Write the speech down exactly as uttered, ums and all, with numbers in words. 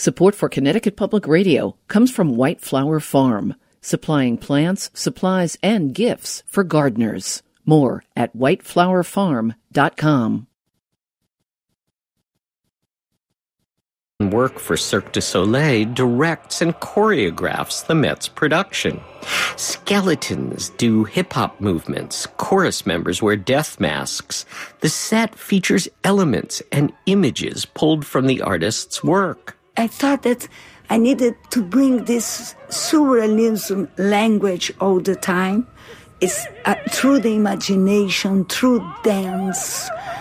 Support for Connecticut Public Radio comes from White Flower Farm, supplying plants, supplies, and gifts for gardeners. More at white flower farm dot com. Work for Cirque du Soleil directs and choreographs the Met's production. Skeletons do hip-hop movements. Chorus members wear death masks. The set features elements and images pulled from the artist's work. I thought that I needed to bring this surrealism language all the time. It's uh, through the imagination, through dance,